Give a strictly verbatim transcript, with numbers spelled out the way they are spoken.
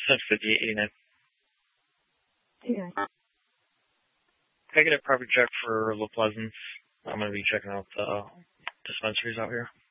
six fifty-eight eighty-nine. Okay. Can I get a property check for La Pleasance? I'm going to be checking out the dispensaries out here.